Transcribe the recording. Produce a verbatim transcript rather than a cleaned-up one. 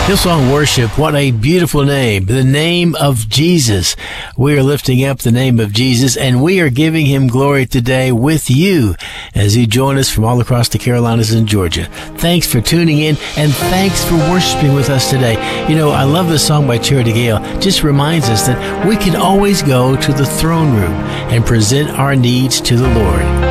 Hillsong Worship, what a beautiful name. The name of Jesus. We are lifting up the name of Jesus, and we are giving him glory today with you as you join us from all across the Carolinas and Georgia. Thanks for tuning in, and thanks for worshiping with us today. You know, I love this song by Charity Gale. Just reminds us that we can always go to the throne room and present our needs to the Lord.